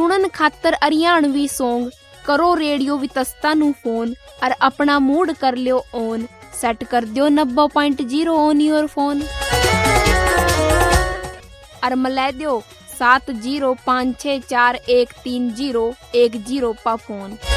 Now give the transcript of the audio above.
सुनन खातर हरियाणवी सॉन्ग करो रेडियो वितस्ता नु फोन और अपना मूड कर लियो ऑन। सेट कर दियो 90.0 ऑन योर फोन और मिला दियो 7056413010 पा फोन।